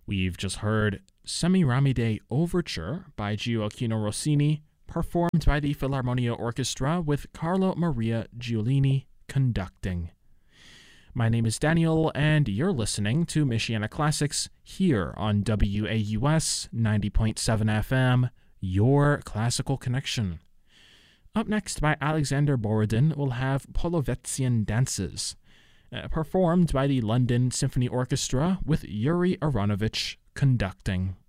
We've just heard Semiramide Overture by Gioacchino Rossini, performed by the Philharmonia Orchestra with Carlo Maria Giulini conducting. My name is Daniel, and you're listening to Michiana Classics here on WAUS 90.7 FM, your classical connection. Up next by Alexander Borodin, we'll have Polovetzian Dances, performed by the London Symphony Orchestra with Yuri Aronovich conducting.